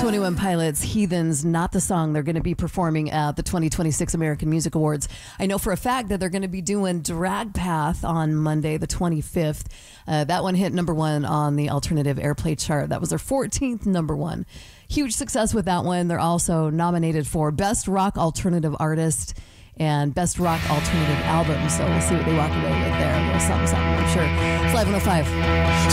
21 Pilots, Heathens, not the song they're going to be performing at the 2026 American Music Awards. I know for a fact that they're going to be doing Drag Path on Monday, the 25th. That one hit number one on the alternative airplay chart. That was their 14th number one. Huge success with that one. They're also nominated for Best Rock Alternative Artist and Best Rock Alternative Album. So we'll see what they walk away with there. A little something, I'm sure. It's Live 105.